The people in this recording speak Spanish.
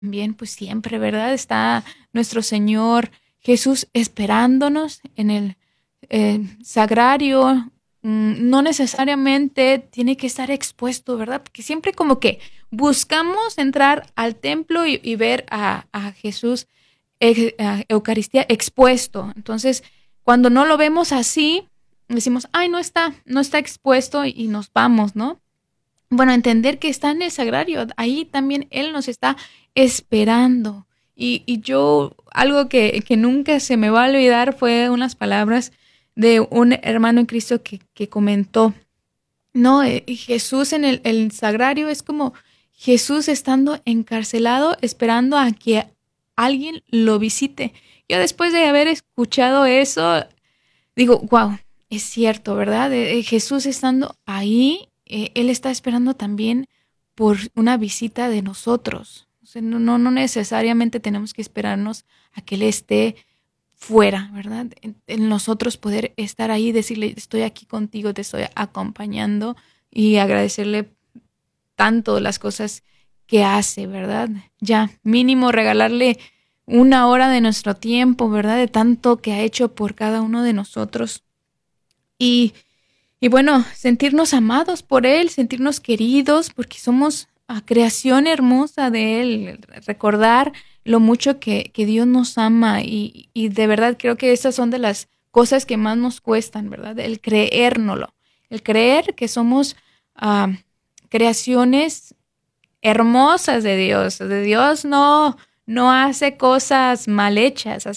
Bien, pues siempre, ¿verdad? Está nuestro Señor Jesús esperándonos en el sagrario. No necesariamente tiene que estar expuesto, ¿verdad? Porque siempre como que buscamos entrar al templo y ver a Jesús, a Eucaristía expuesto. Entonces, cuando no lo vemos así, decimos, ay, no está expuesto y nos vamos, ¿no? Bueno, entender que está en el sagrario, ahí también Él nos está esperando. Y yo, algo que nunca se me va a olvidar fue unas palabras de un hermano en Cristo que comentó, no, Jesús en el sagrario es como Jesús estando encarcelado esperando a que alguien lo visite. Yo después de haber escuchado eso, digo, wow, es cierto, ¿verdad? Jesús estando ahí, Él está esperando también por una visita de nosotros. O sea, no necesariamente tenemos que esperarnos a que Él esté fuera, ¿verdad? En nosotros poder estar ahí, decirle, estoy aquí contigo, te estoy acompañando y agradecerle tanto las cosas que hace, ¿verdad? Ya, mínimo regalarle una hora de nuestro tiempo, ¿verdad? De tanto que ha hecho por cada uno de nosotros. Y, y bueno, sentirnos amados por Él, sentirnos queridos, porque somos creación hermosa de Él, recordar lo mucho que Dios nos ama y de verdad creo que esas son de las cosas que más nos cuestan, ¿verdad? El creérnoslo, el creer que somos uh, creaciones hermosas de Dios. De Dios no hace cosas mal hechas,